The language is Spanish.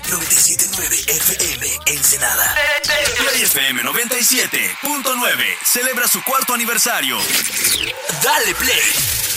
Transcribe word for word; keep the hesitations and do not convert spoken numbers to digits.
noventa y siete punto nueve F M Ensenada. Play F M noventa y siete punto nueve celebra su cuarto aniversario. Dale play